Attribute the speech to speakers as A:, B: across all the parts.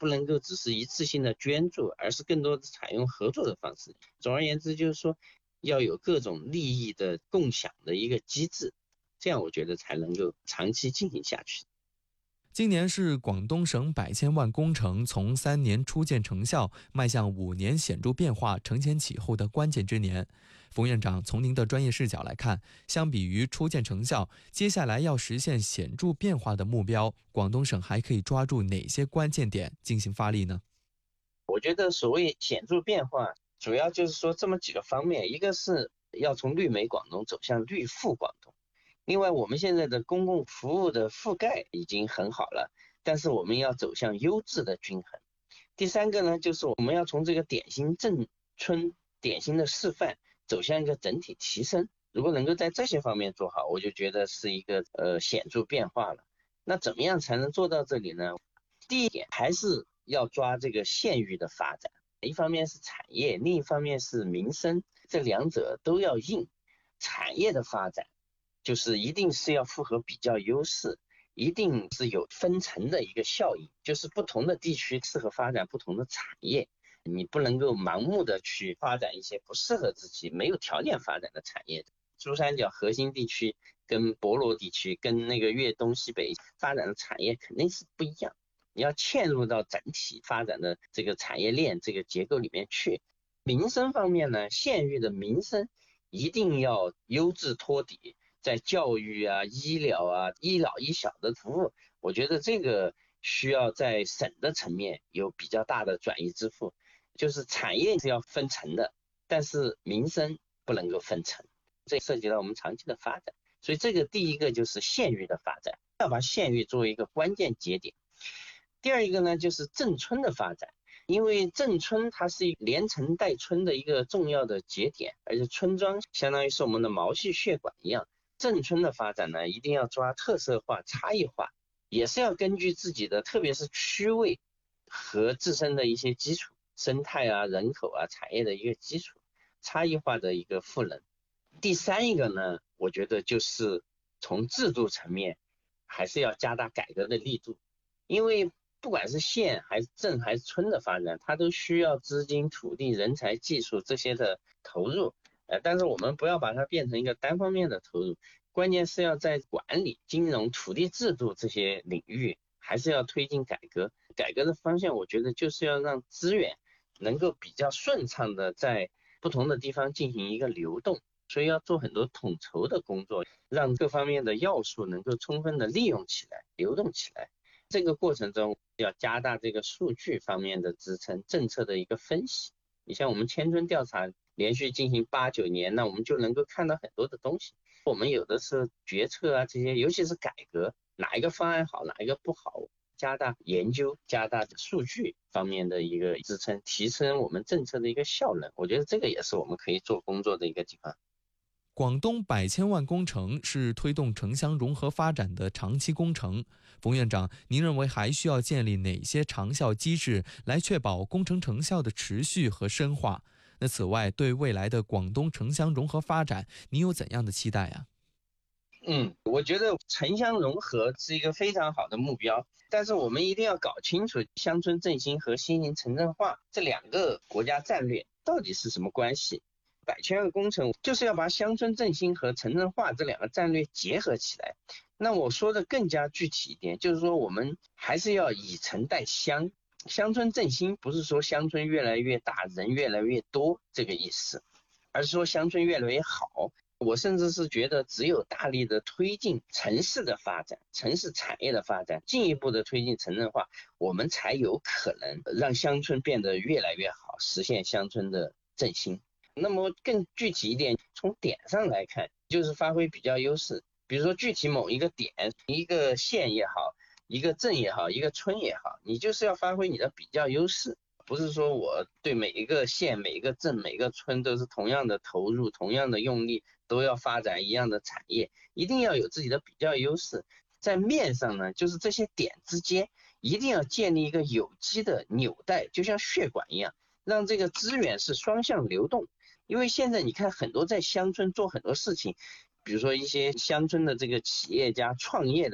A: 不能够只是一次性的捐助，而是更多的采用合作的方式。总而言之，就是说要有各种利益的共享的一个机制，这样我觉得才能够长期进行下去。
B: 今年是广东省100千万工程从3年初见成效，迈向5年显著变化承前启后的关键之年。冯院长，从您的专业视角来看，相比于初见成效，接下来要实现显著变化的目标，广东省还可以抓住哪些关键点进行发力呢？
A: 我觉得所谓显著变化，主要就是说这么几个方面，一个是要从绿美广东走向绿富广东。另外，我们现在的公共服务的覆盖已经很好了，但是我们要走向优质的均衡。第三个呢，就是我们要从这个典型镇村、典型的示范走向一个整体提升。如果能够在这些方面做好，我就觉得是一个显著变化了。那怎么样才能做到这里呢？第一点还是要抓这个县域的发展，一方面是产业，另一方面是民生，这两者都要硬。产业的发展就是一定是要符合比较优势，一定是有分层的一个效应，就是不同的地区适合发展不同的产业，你不能够盲目的去发展一些不适合自己、没有条件发展的产业。珠三角核心地区跟博罗地区跟那个粤东西北发展的产业肯定是不一样，你要嵌入到整体发展的这个产业链这个结构里面去。民生方面呢，县域的民生一定要优质托底，在教育啊、医疗啊、医老医小的服务，我觉得这个需要在省的层面有比较大的转移支付。就是产业是要分层的，但是民生不能够分层，这涉及到我们长期的发展。所以这个第一个就是县域的发展，要把县域作为一个关键节点。第二一个呢，就是镇村的发展，因为镇村它是一个连城带村的一个重要的节点，而且村庄相当于是我们的毛细血管一样。镇村的发展呢，一定要抓特色化、差异化，也是要根据自己的特别是区位和自身的一些基础生态啊、人口啊、产业的一个基础差异化的一个赋能。第三一个呢，我觉得就是从制度层面还是要加大改革的力度，因为不管是县还是镇还是村的发展，它都需要资金、土地、人才、技术这些的投入。但是我们不要把它变成一个单方面的投入，关键是要在管理、金融、土地制度这些领域还是要推进改革。改革的方向我觉得就是要让资源能够比较顺畅的在不同的地方进行一个流动，所以要做很多统筹的工作，让各方面的要素能够充分的利用起来、流动起来。这个过程中要加大这个数据方面的支撑，政策的一个分析。你像我们千村调查连续进行8、9年，那我们就能够看到很多的东西。我们有的是决策啊，这些尤其是改革，哪一个方案好，哪一个不好，加大研究，加大数据方面的一个支撑，提升我们政策的一个效能。我觉得这个也是我们可以做工作的一个地方。
B: 广东100千万工程是推动城乡融合发展的长期工程。冯院长，您认为还需要建立哪些长效机制来确保工程成效的持续和深化？那此外，对未来的广东城乡融合发展，您有怎样的期待啊？
A: 我觉得城乡融合是一个非常好的目标，但是我们一定要搞清楚乡村振兴和新型城镇化这两个国家战略到底是什么关系。100千万工程就是要把乡村振兴和城镇化这两个战略结合起来。那我说的更加具体一点，就是说我们还是要以城带乡。乡村振兴不是说乡村越来越大，人越来越多这个意思，而是说乡村越来越好。我甚至是觉得只有大力的推进城市的发展、城市产业的发展，进一步的推进城镇化，我们才有可能让乡村变得越来越好，实现乡村的振兴。那么更具体一点，从点上来看，就是发挥比较优势。比如说具体某一个点，一个县也好，一个镇也好，一个村也好，你就是要发挥你的比较优势，不是说我对每一个县、每一个镇、每个村都是同样的投入、同样的用力，都要发展一样的产业，一定要有自己的比较优势。在面上呢，就是这些点之间一定要建立一个有机的纽带，就像血管一样，让这个资源是双向流动。因为现在你看很多在乡村做很多事情，比如说一些乡村的这个企业家、创业的人，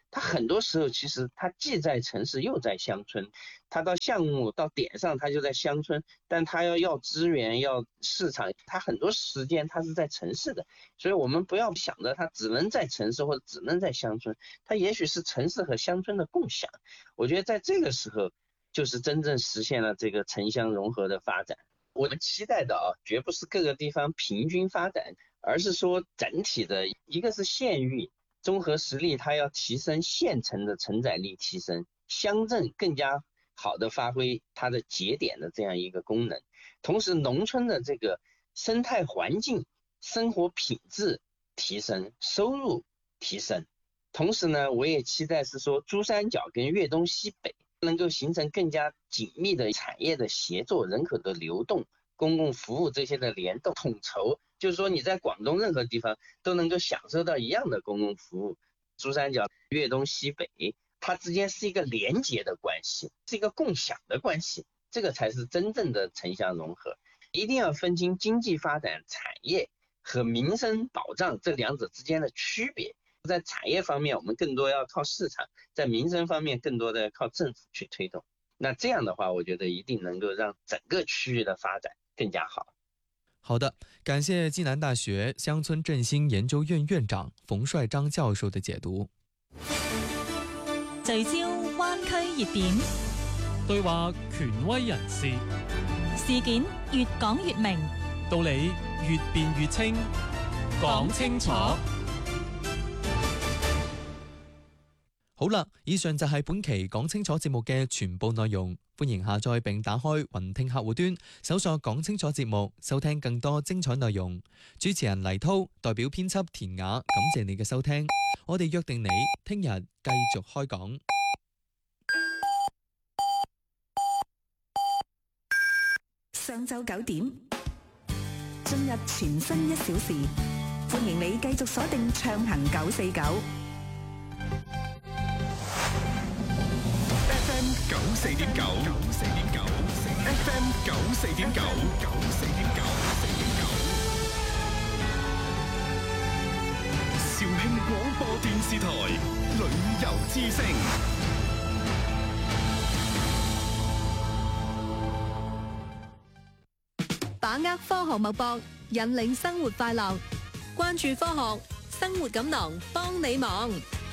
A: 它很多时候其实它既在城市又在乡村，它到项目到点上它就在乡村，但它要资源要市场，它很多时间它是在城市的，所以我们不要想着它只能在城市或者只能在乡村，它也许是城市和乡村的共享。我觉得在这个时候就是真正实现了这个城乡融合的发展。我们期待的绝不是各个地方平均发展，而是说整体的，一个是县域综合实力，它要提升县城的承载力，提升乡镇更加好的发挥它的节点的这样一个功能，同时农村的这个生态环境、生活品质提升，收入提升。同时呢，我也期待是说珠三角跟粤东西北能够形成更加紧密的产业的协作、人口的流动、公共服务这些的联动统筹，就是说你在广东任何地方都能够享受到一样的公共服务。珠三角、粤东西北它之间是一个连结的关系，是一个共享的关系，这个才是真正的城乡融合。一定要分清经济发展、产业和民生保障这两者之间的区别。在产业方面我们更多要靠市场，在民生方面更多的靠政府去推动。那这样的话，我觉得一定能够让整个区域的发展更加好。
B: 好的，感謝暨南大學鄉村振興研究院院長馮帥章教授的解讀。
C: 聚焦灣區熱點，
D: 對話權威人士，
C: 事件越講越明，
D: 道理越辯越清，講清楚。
B: 好啦，以上就係本期講清楚節目嘅全部內容。歡迎下載並打開雲聽客戶端，搜索講清楚節目，收聽更多精彩內容。主持人黎濤代表編輯田雅，感謝你嘅收聽。我哋約定你聽日繼續開講。
E: 上晝9點，進入全新1小時，歡迎你繼續鎖定暢行949。
F: FM 94.9 FM 94.9肇慶廣播電視台旅遊之聲，
G: 把握科學脈搏，引領生活快樂，關注科學，生活錦囊幫你忙。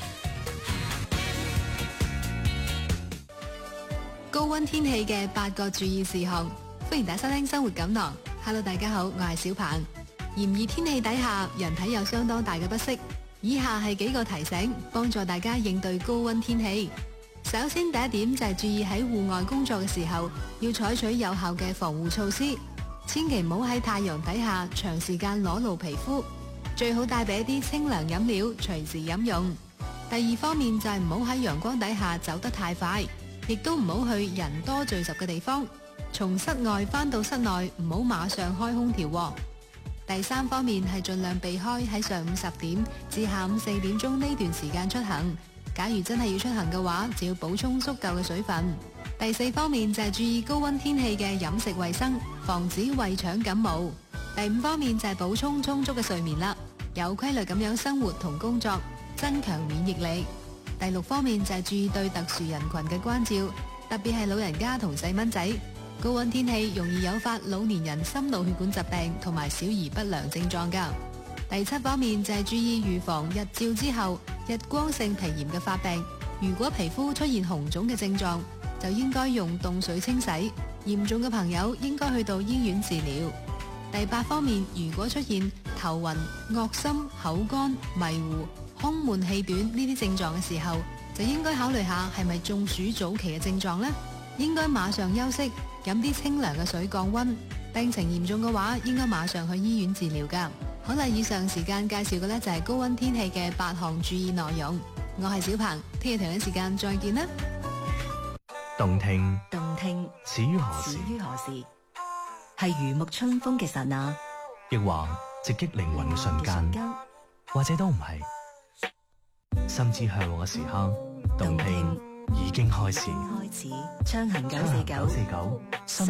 G: 高溫天氣嘅8個注意事項，歡迎大家收聽生活錦囊。Hello， 大家好，我係小鵬。炎熱天氣底下，人體有相當大嘅不適。以下係幾個提醒，幫助大家應對高溫天氣。首先，第一點就係注意喺戶外工作嘅時候，要採取有效嘅防護措施，千祈唔好喺太陽底下長時間裸露皮膚，最好帶備一啲清涼飲料，隨時飲用。第二方面就係唔好喺陽光底下走得太快。亦都唔好去人多聚集嘅地方，從室外返到室內唔好馬上開空調。第三方面係盡量避開喺上午10點至下午4點鐘呢段時間出行，假如真係要出行嘅話，就要補充足夠嘅水分。第四方面就係注意高溫天氣嘅飲食衛生，防止胃腸感冒。第五方面就係補充充足嘅睡眠啦，有規律咁樣生活同工作，增強免疫力。第6方面就係注意對特殊人群嘅關照，特別係老人家同細蚊仔。高溫天氣容易誘發老年人心腦血管疾病同埋小兒不良症狀㗎。第7方面就係注意預防日照之後日光性皮炎嘅發病。如果皮膚出現紅腫嘅症狀，就應該用凍水清洗。嚴重嘅朋友應該去到醫院治療。第8方面，如果出現頭暈、噁心、口乾、迷糊、胸悶氣短呢啲症狀嘅時候，就應該考慮下係咪中暑早期嘅症狀呢？應該馬上休息，飲啲清涼嘅水降溫。病情嚴重嘅話，應該馬上去醫院治療㗎。好啦，以上時間介紹嘅呢就係高溫天氣嘅8項注意內容。我係小鵬，聽日同一時間再見啦。
H: 動聽，
E: 始於何時？係如沐春風嘅剎那，
H: 亦或直擊靈魂嘅瞬間，或者都唔係。心之向往嘅時刻，動聽已經開始。
E: 暢行949。